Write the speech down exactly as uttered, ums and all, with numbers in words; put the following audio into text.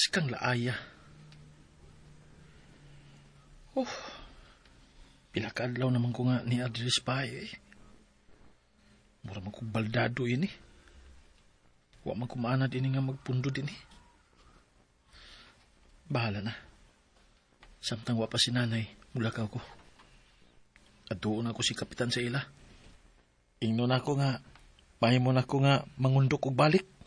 kang laaya. Oh, pila ka adlaw naman ko nga ni Adres pa eh. Mura man ko baldado ini. Wa man ko maanad ini nga magpundo din eh. Bahala na. Samtang wa pa si nanay, mulakaw ko. At doon ako si kapitan sa ila. Ingnon ako nga, mahimo na ko nga mangundok og balik.